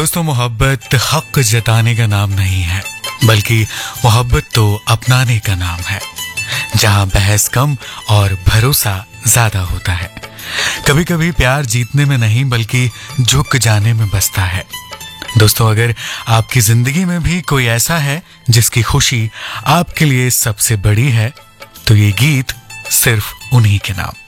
दोस्तों, मोहब्बत हक जताने का नाम नहीं है, बल्कि मोहब्बत तो अपनाने का नाम है, जहां बहस कम और भरोसा ज्यादा होता है। कभी कभी प्यार जीतने में नहीं बल्कि झुक जाने में बसता है। दोस्तों, अगर आपकी जिंदगी में भी कोई ऐसा है जिसकी खुशी आपके लिए सबसे बड़ी है, तो ये गीत सिर्फ उन्हीं के नाम।